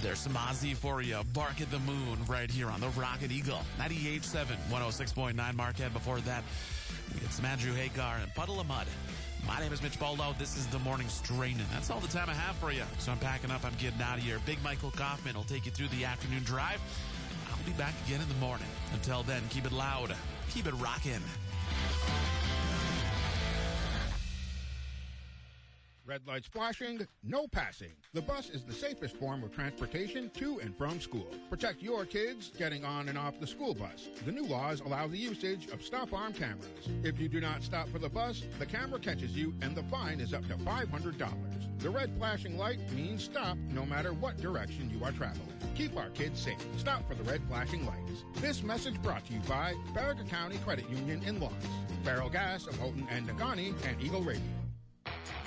There's some Ozzy for you. Bark at the Moon right here on the Rocket Eagle. 98.7, 106.9 Marquette. Before that, we get some Andrew Hagar and Puddle of Mud. My name is Mitch Baldo. This is the Morning Strainin'. That's all the time I have for you. So I'm packing up. I'm getting out of here. Big Michael Kaufman will take you through the afternoon drive. I'll be back again in the morning. Until then, keep it loud. Keep it rockin'. Red lights flashing, no passing. The bus is the safest form of transportation to and from school. Protect your kids getting on and off the school bus. The new laws allow the usage of stop-arm cameras. If you do not stop for the bus, the camera catches you and the fine is up to $500. The red flashing light means stop no matter what direction you are traveling. Keep our kids safe. Stop for the red flashing lights. This message brought to you by Farragut County Credit Union in Lawrence, Farrell Gas of Houghton and Nagani, and Eagle Radio.